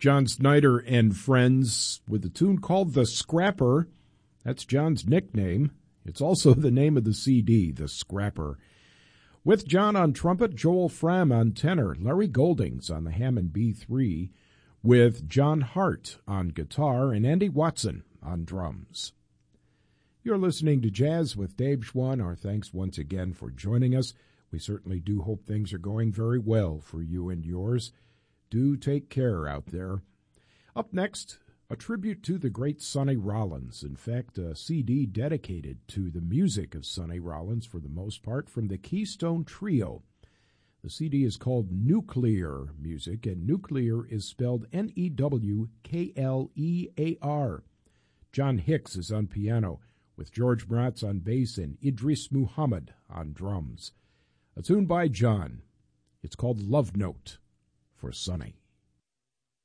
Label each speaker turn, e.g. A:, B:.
A: John Snyder and Friends with a tune called The Scrapper. That's John's nickname. It's also the name of the CD, The Scrapper. With John on trumpet, Joel Fram on tenor, Larry Goldings on the Hammond B3, with John Hart on guitar and Andy Watson on drums. You're listening to Jazz with Dave Schwann. Our thanks once again for joining us. We certainly do hope things are going very well for you and yours. Do take care out there. Up next, a tribute to the great Sonny Rollins. In fact, a CD dedicated to the music of Sonny Rollins for the most part from the Keystone Trio. The CD is called Nuclear Music, and Nuclear is spelled N-E-W-K-L-E-A-R. John Hicks is on piano, with George Mraz on bass and Idris Muhammad on drums. A tune by John. It's called Love Note for Sonny.